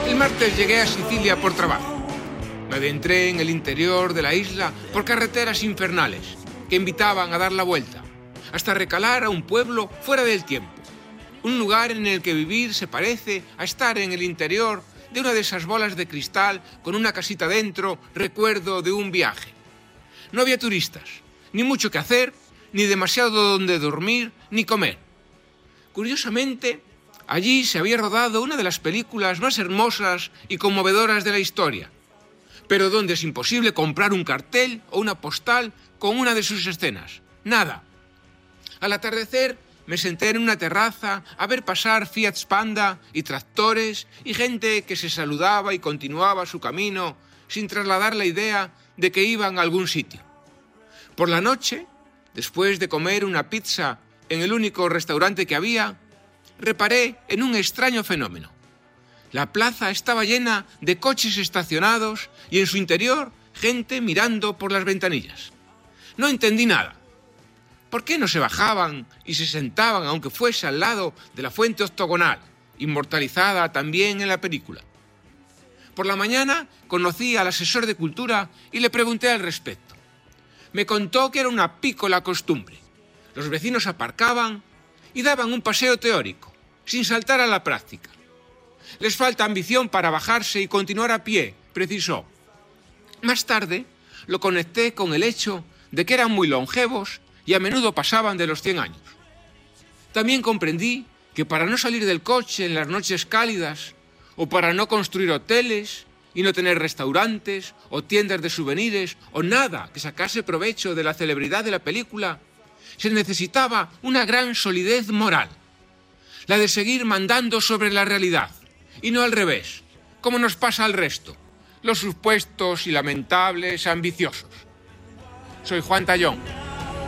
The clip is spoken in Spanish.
El martes llegué a Sicilia por trabajo. Me adentré en el interior de la isla por carreteras infernales que invitaban a dar la vuelta, hasta recalar a un pueblo fuera del tiempo. Un lugar en el que vivir se parece a estar en el interior de una de esas bolas de cristal con una casita dentro, recuerdo de un viaje. No había turistas, ni mucho que hacer, ni demasiado donde dormir, ni comer. Curiosamente, allí se había rodado una de las películas más hermosas y conmovedoras de la historia, pero donde es imposible comprar un cartel o una postal con una de sus escenas. Nada. Al atardecer me senté en una terraza a ver pasar Fiat Panda y tractores y gente que se saludaba y continuaba su camino sin trasladar la idea de que iban a algún sitio. Por la noche, después de comer una pizza en el único restaurante que había, reparé en un extraño fenómeno. La plaza estaba llena de coches estacionados y en su interior gente mirando por las ventanillas. No entendí nada. ¿Por qué no se bajaban y se sentaban aunque fuese al lado de la fuente octogonal, inmortalizada también en la película? Por la mañana conocí al asesor de cultura y le pregunté al respecto. Me contó que era una pícola costumbre. Los vecinos aparcaban y daban un paseo teórico, sin saltar a la práctica. Les falta ambición para bajarse y continuar a pie, precisó. Más tarde lo conecté con el hecho de que eran muy longevos y a menudo pasaban de los 100 años. También comprendí que para no salir del coche en las noches cálidas, o para no construir hoteles y no tener restaurantes o tiendas de souvenirs o nada que sacase provecho de la celebridad de la película, se necesitaba una gran solidez moral, la de seguir mandando sobre la realidad, y no al revés, como nos pasa al resto, los supuestos y lamentables ambiciosos. Soy Juan Tallón.